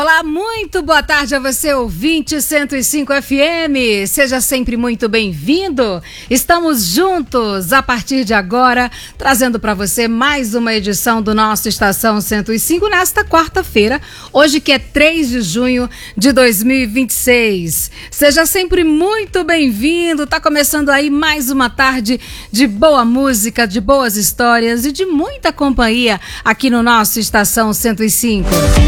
Olá, muito boa tarde a você, ouvinte 105 FM. Seja sempre muito bem-vindo. Estamos juntos a partir de agora, trazendo para você mais uma edição do nosso Estação 105 nesta quarta-feira, hoje que é 3 de junho de 2026. Seja sempre muito bem-vindo. Tá começando aí mais uma tarde de boa música, de boas histórias e de muita companhia aqui no nosso Estação 105.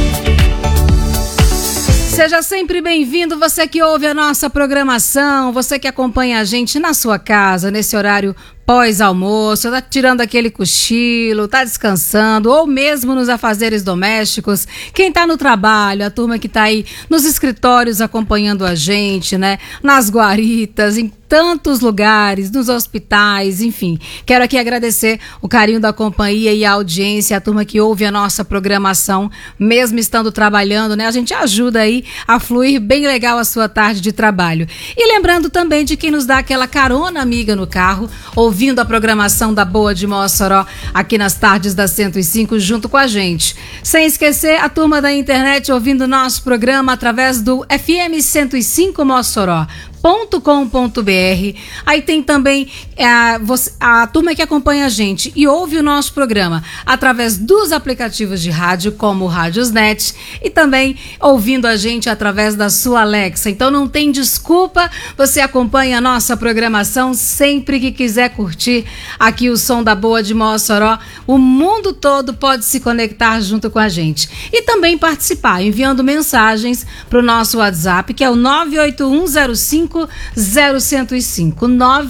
Seja sempre bem-vindo, você que ouve a nossa programação, você que acompanha a gente na sua casa, nesse horário pós-almoço, tá tirando aquele cochilo, tá descansando, ou mesmo nos afazeres domésticos. Quem tá no trabalho, a turma que tá aí nos escritórios acompanhando a gente, né? Nas guaritas, em tantos lugares, nos hospitais, enfim. Quero aqui agradecer o carinho da companhia e a audiência, a turma que ouve a nossa programação, mesmo estando trabalhando, né? A gente ajuda aí a fluir bem legal a sua tarde de trabalho. E lembrando também de quem nos dá aquela carona amiga no carro, ouvindo a programação da Boa de Mossoró aqui nas tardes da 105 junto com a gente. Sem esquecer a turma da internet ouvindo o nosso programa através do FM 105 Mossoró.com.br. Aí tem também a turma que acompanha a gente e ouve o nosso programa através dos aplicativos de rádio, como o Rádiosnet, e também ouvindo a gente através da sua Alexa. Então não tem desculpa, você acompanha a nossa programação sempre que quiser curtir aqui o som da Boa de Mossoró. O mundo todo pode se conectar junto com a gente e também participar, enviando mensagens para o nosso WhatsApp, que é o 98105 0105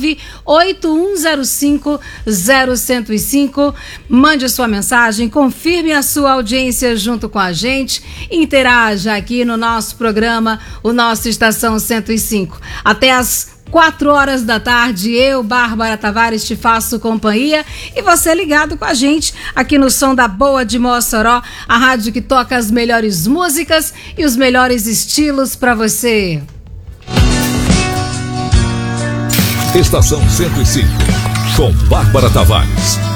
98105 0105. Mande a sua mensagem, confirme a sua audiência junto com a gente, interaja aqui no nosso programa, o nosso Estação 105. Até as 4 horas da tarde, eu, Bárbara Tavares, te faço companhia e você ligado com a gente aqui no som da Boa de Mossoró, a rádio que toca as melhores músicas e os melhores estilos para você. Estação 105, com Bárbara Tavares.